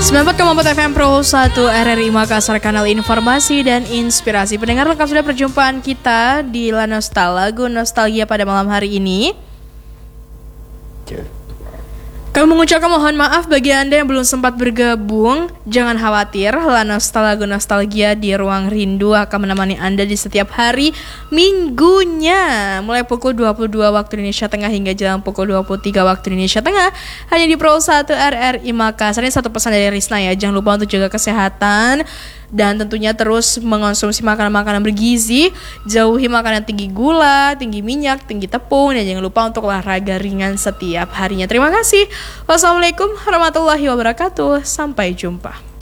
94,4 FM Pro 1 RRI Makassar, kanal informasi dan inspirasi. Pendengar, lengkap sudah perjumpaan kita di La Nostal, lagu nostalgia pada malam hari ini. Kami mengucapkan mohon maaf bagi Anda yang belum sempat bergabung. Jangan khawatir, La Nostal, lagu nostalgia di Ruang Rindu akan menemani Anda di setiap hari minggunya, mulai pukul 22 waktu Indonesia Tengah hingga jam pukul 23 waktu Indonesia Tengah, hanya di Pro 1 RRI Makassar. Ini satu pesan dari Risna ya, jangan lupa untuk jaga kesehatan dan tentunya terus mengonsumsi makanan-makanan bergizi, jauhi makanan tinggi gula, tinggi minyak, tinggi tepung, dan jangan lupa untuk olahraga ringan setiap harinya. Terima kasih. Wassalamualaikum warahmatullahi wabarakatuh. Sampai jumpa.